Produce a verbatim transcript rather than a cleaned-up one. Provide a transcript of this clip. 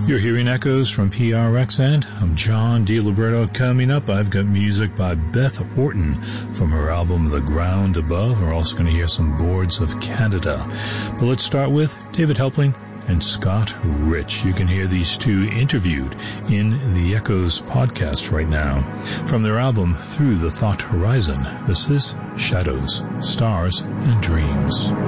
You're hearing echoes from P R X, and I'm John DiLiberto. Coming up, I've got music by Beth Orton from her album The Ground Above. We're also going to hear some Boards of Canada. But let's start with David Helpling and Scott Rich. You can hear these two interviewed in the Echoes podcast right now. From their album Through the Thought Horizon, this is Shadows, Stars, and Dreams.